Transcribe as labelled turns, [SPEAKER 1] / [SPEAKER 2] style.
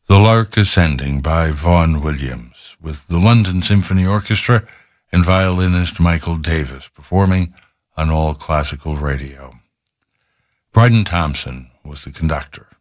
[SPEAKER 1] The Lark Ascending by Vaughan Williams, with the London Symphony Orchestra and violinist Michael Davis performing on All Classical Radio. Bryden Thompson was the conductor.